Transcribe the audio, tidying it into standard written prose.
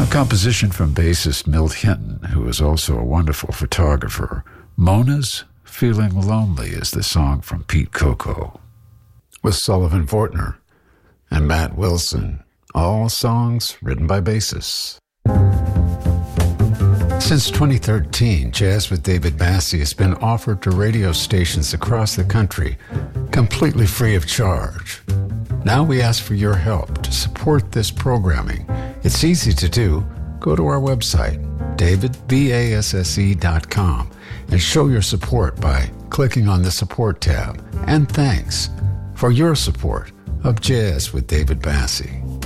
A composition from bassist Milt Hinton, who is also a wonderful photographer. Mona's Feeling Lonely is the song from Pete Coco, with Sullivan Fortner and Matt Wilson, all songs written by bassists. Since 2013, Jazz with David Bassie has been offered to radio stations across the country, completely free of charge. Now we ask for your help to support this programming. It's easy to do. Go to our website, davidbasse.com, and show your support by clicking on the Support tab. And thanks for your support of Jazz with David Bassie.